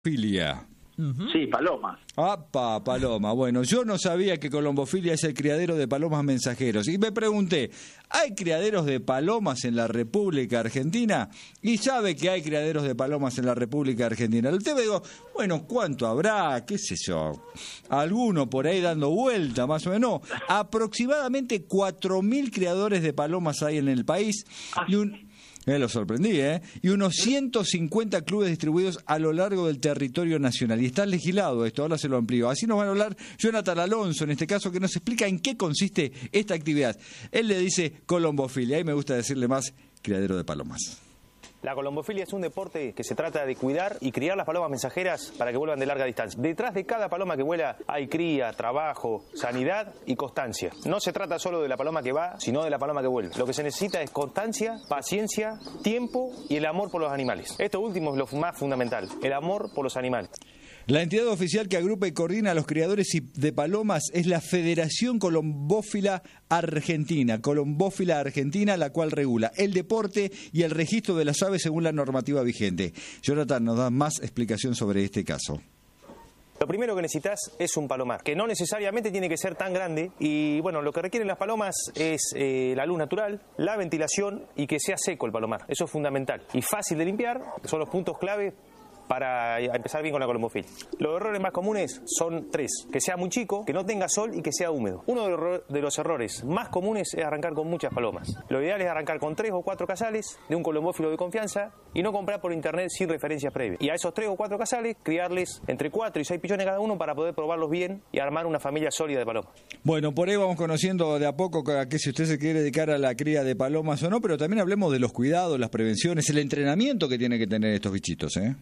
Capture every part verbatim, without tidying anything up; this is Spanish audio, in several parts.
Filia. Uh-huh. Sí, palomas. ¡Apa, paloma! Bueno, yo no sabía que Colombofilia es el criadero de palomas mensajeros. Y me pregunté, ¿hay criaderos de palomas en la República Argentina? Y sabe que hay criaderos de palomas en la República Argentina. El tema digo, bueno, ¿cuánto habrá? ¿Qué sé yo? Alguno por ahí dando vuelta, más o menos. No, aproximadamente cuatro mil criadores de palomas hay en el país. Y un... Eh, lo sorprendí, ¿eh? Y unos ciento cincuenta clubes distribuidos a lo largo del territorio nacional. Y está legislado esto, ahora se lo amplío. Así nos van a hablar Jonathan Alonso, en este caso, que nos explica en qué consiste esta actividad. Él le dice colombofilia, y me gusta decirle más criadero de palomas. La colombofilia es un deporte que se trata de cuidar y criar las palomas mensajeras para que vuelvan de larga distancia. Detrás de cada paloma que vuela hay cría, trabajo, sanidad y constancia. No se trata solo de la paloma que va, sino de la paloma que vuelve. Lo que se necesita es constancia, paciencia, tiempo y el amor por los animales. Esto último es lo más fundamental, el amor por los animales. La entidad oficial que agrupa y coordina a los criadores de palomas es la Federación Colombófila Argentina, Colombófila Argentina, la cual regula el deporte y el registro de las aves según la normativa vigente. Jonathan nos da más explicación sobre este caso. Lo primero que necesitas es un palomar, que no necesariamente tiene que ser tan grande y bueno, lo que requieren las palomas es eh, la luz natural, la ventilación y que sea seco el palomar. Eso es fundamental y fácil de limpiar, son los puntos clave para empezar bien con la colombofilia. Los errores más comunes son tres: que sea muy chico, que no tenga sol y que sea húmedo. Uno de los errores más comunes es arrancar con muchas palomas. Lo ideal es arrancar con tres o cuatro casales de un colombófilo de confianza y no comprar por internet sin referencias previas. Y a esos tres o cuatro casales criarles entre cuatro y seis pichones cada uno para poder probarlos bien y armar una familia sólida de palomas. Bueno, por ahí vamos conociendo de a poco a que si usted se quiere dedicar a la cría de palomas o no, pero también hablemos de los cuidados, las prevenciones, el entrenamiento que tienen que tener estos bichitos, ¿eh?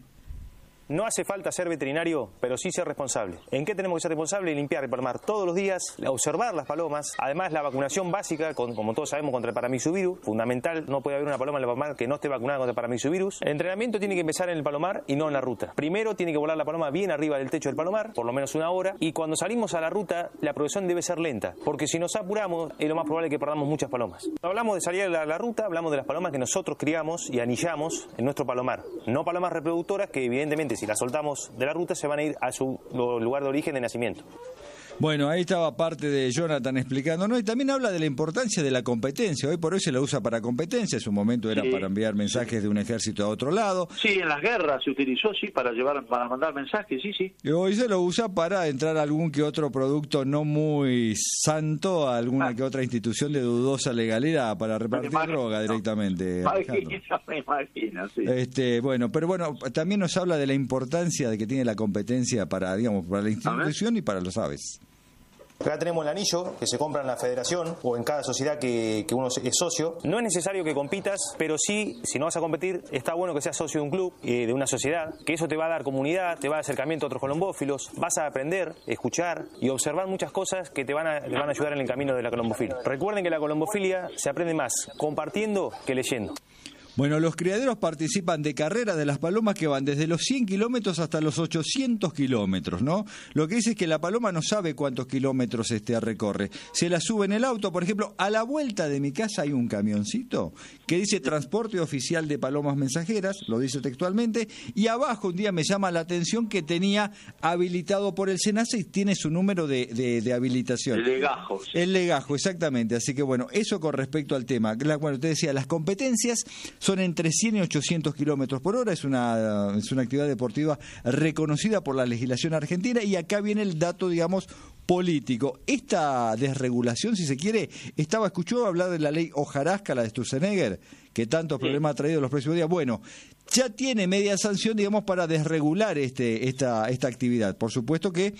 No hace falta ser veterinario, pero sí ser responsable. ¿En qué tenemos que ser responsables? Limpiar el palomar todos los días, observar las palomas, además la vacunación básica, con, como todos sabemos, contra el paramyxovirus, fundamental, no puede haber una paloma en el palomar que no esté vacunada contra el paramyxovirus. El entrenamiento tiene que empezar en el palomar y no en la ruta. Primero tiene que volar la paloma bien arriba del techo del palomar, por lo menos una hora, y cuando salimos a la ruta, la progresión debe ser lenta, porque si nos apuramos, es lo más probable que perdamos muchas palomas. Hablamos de salir a la, la ruta, hablamos de las palomas que nosotros criamos y anillamos en nuestro palomar, no palomas reproductoras que evidentemente si las soltamos de la ruta se van a ir a su lugar de origen de nacimiento. Bueno, ahí estaba parte de Jonathan explicando, ¿no? Y también habla de la importancia de la competencia. Hoy por hoy se la usa para competencia, en su momento era sí, para enviar mensajes sí. de un ejército a otro lado. Sí, en las guerras se utilizó, sí, para llevar, para mandar mensajes, sí, sí. Y hoy se lo usa para entrar a algún que otro producto no muy santo, a alguna ah. que otra institución de dudosa legalidad, para repartir imagino, droga directamente. No. Imagino, me imagino, sí. Este, bueno, pero bueno, también nos habla de la importancia de que tiene la competencia para, digamos, para la institución y para los aves. Acá tenemos el anillo que se compra en la federación o en cada sociedad que, que uno es socio. No es necesario que compitas, pero sí, si no vas a competir, está bueno que seas socio de un club, eh, de una sociedad, que eso te va a dar comunidad, te va a dar acercamiento a otros colombófilos, vas a aprender, escuchar y observar muchas cosas que te van a, te van a ayudar en el camino de la colombofilia. Recuerden que la colombofilia se aprende más compartiendo que leyendo. Bueno, los criaderos participan de carreras de las palomas que van desde los cien kilómetros hasta los ochocientos kilómetros, ¿no? Lo que dice es que la paloma no sabe cuántos kilómetros este recorre. Se la sube en el auto, por ejemplo, a la vuelta de mi casa hay un camioncito que dice transporte oficial de palomas mensajeras, lo dice textualmente, y abajo un día me llama la atención que tenía habilitado por el SENASA y tiene su número de, de, de habilitación. El legajo. Sí. El legajo, exactamente. Así que bueno, eso con respecto al tema. Bueno, te decía, las competencias son entre cien y ochocientos kilómetros por hora, es una, es una actividad deportiva reconocida por la legislación argentina y acá viene el dato, digamos, político. Esta desregulación, si se quiere, estaba, escuchó hablar de la ley hojarasca, la de Sturzenegger, que tantos sí. problemas ha traído los próximos días. Bueno, ya tiene media sanción, digamos, para desregular este, esta, esta actividad. Por supuesto que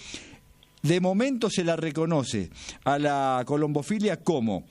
de momento se la reconoce a la colombofilia como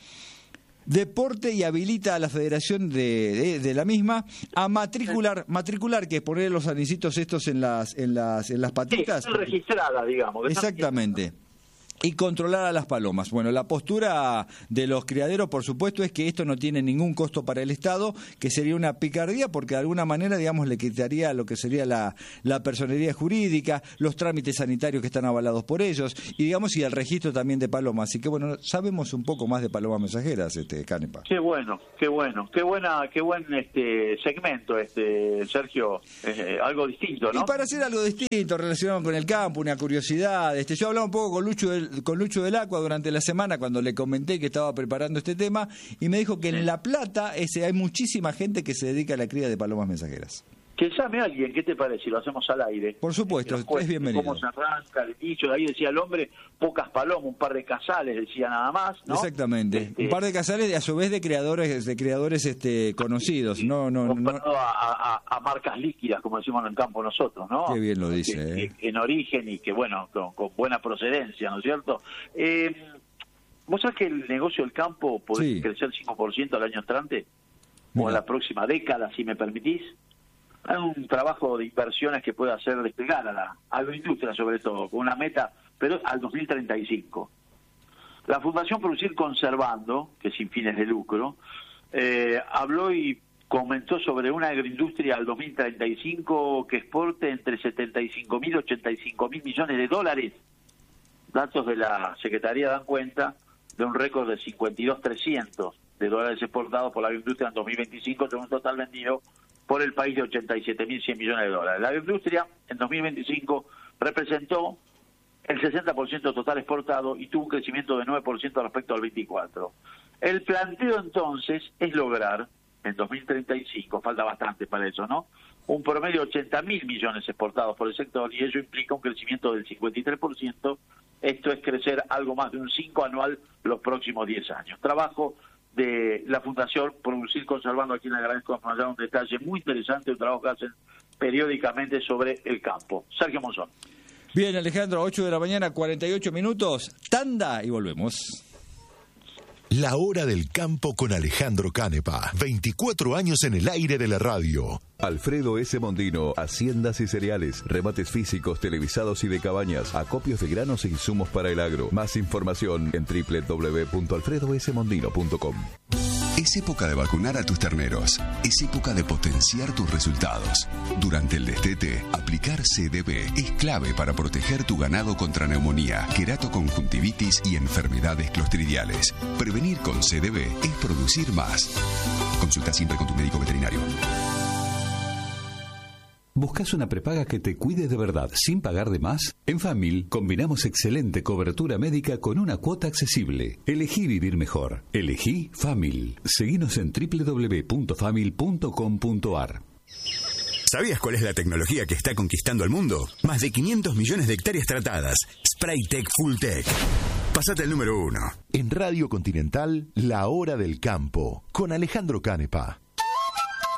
deporte y habilita a la federación de, de, de la misma a matricular, matricular que es poner los anillitos estos en las en las en las patitas. Sí, registrada, digamos. Exactamente. y controlar a las palomas. Bueno, la postura de los criaderos, por supuesto, es que esto no tiene ningún costo para el Estado, que sería una picardía porque de alguna manera, digamos, le quitaría lo que sería la, la personería jurídica, los trámites sanitarios que están avalados por ellos, y digamos, y el registro también de palomas. Así que, bueno, sabemos un poco más de palomas mensajeras, este Canepa. Qué bueno, qué bueno, qué buena, qué buen este segmento, este Sergio, eh, algo distinto, ¿no? Y para hacer algo distinto, relacionado con el campo, una curiosidad, este yo hablaba un poco con Lucho del con Lucho del Acua durante la semana cuando le comenté que estaba preparando este tema y me dijo que en La Plata ese, hay muchísima gente que se dedica a la cría de palomas mensajeras. Que llame a alguien, ¿qué te parece? Lo hacemos al aire. Por supuesto, es bienvenido. Cómo se arranca el dicho, ahí decía el hombre, pocas palomas, un par de casales, decía nada más, ¿no? Exactamente, este, un par de casales a su vez de creadores de creadores este conocidos, no no no a, a, a marcas líquidas, como decimos en el campo nosotros, ¿no? Qué bien lo dice, que, eh. que, en origen y que, bueno, con, con buena procedencia, ¿no es cierto? Eh, ¿Vos sabés que el negocio del campo puede sí. crecer cinco por ciento al año entrante? Mira. O en la próxima década, si me permitís. Hay un trabajo de inversiones que puede hacer despegar a la agroindustria, sobre todo, con una meta, pero al dos mil treinta y cinco. La Fundación Producir Conservando, que es sin fines de lucro, eh, habló y comentó sobre una agroindustria al dos mil treinta y cinco que exporte entre setenta y cinco mil y ochenta y cinco mil millones de dólares. Datos de la Secretaría dan cuenta de un récord de cincuenta y dos mil trescientos de dólares exportados por la agroindustria en dos mil veinticinco, de un total vendido por el país de ochenta y siete mil cien millones de dólares. La agroindustria en dos mil veinticinco representó el sesenta por ciento total exportado y tuvo un crecimiento de nueve por ciento respecto al veinticuatro. El planteo entonces es lograr en dos mil treinta y cinco, falta bastante para eso, ¿no?, un promedio de ochenta mil millones exportados por el sector, y ello implica un crecimiento del cincuenta y tres por ciento. Esto es crecer algo más de un cinco anual los próximos diez años. Trabajo de la Fundación Producir Conservando, a quien le agradezco por un detalle muy interesante, un trabajo que hacen periódicamente sobre el campo. Sergio Monzón. Bien, Alejandro, ocho de la mañana, cuarenta y ocho minutos, tanda y volvemos. La Hora del Campo con Alejandro Canepa. veinticuatro años en el aire de la radio. Alfredo S. Mondino, Haciendas y Cereales, remates físicos, televisados y de cabañas, acopios de granos e insumos para el agro. Más información en doble u doble u doble u punto alfredo s mondino punto com. Es época de vacunar a tus terneros. Es época de potenciar tus resultados. Durante el destete, aplicar C D B es clave para proteger tu ganado contra neumonía, queratoconjuntivitis y enfermedades clostridiales. Prevenir con C D B es producir más. Consulta siempre con tu médico veterinario. ¿Buscas una prepaga que te cuide de verdad sin pagar de más? En Famil combinamos excelente cobertura médica con una cuota accesible. Elegí vivir mejor. Elegí Famil. Seguinos en doble u doble u doble u punto famil punto com punto a r. ¿Sabías cuál es la tecnología que está conquistando el mundo? Más de quinientos millones de hectáreas tratadas. Spraytec Fulltech. Pasate al número uno. En Radio Continental, La Hora del Campo, con Alejandro Canepa.